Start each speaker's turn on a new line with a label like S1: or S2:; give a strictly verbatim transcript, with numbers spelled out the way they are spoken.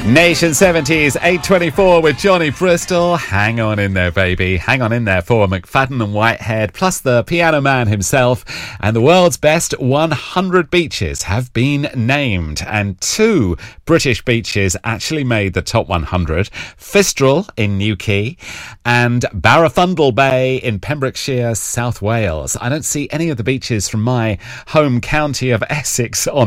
S1: Nation seventies, eight twenty-four with Johnny Bristol. Hang on in there, baby. Hang on in there for McFadden and Whitehead, plus the Piano Man himself. And the world's best one hundred beaches have been named. And two British beaches actually made the top one hundred. Fistral in Newquay and Barafundle Bay in Pembrokeshire, South Wales. I don't see any of the beaches from my home county of Essex on